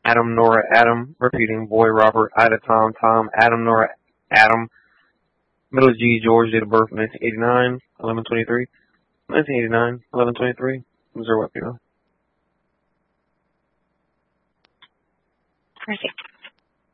Adam, Nora, Adam. Repeating, boy, Robert, Ida, Tom, Tom, Adam, Nora, Adam. Middle G, George, date of birth, 1989, 11/23. 1989, 11/23. Zero up, you know. Perfect.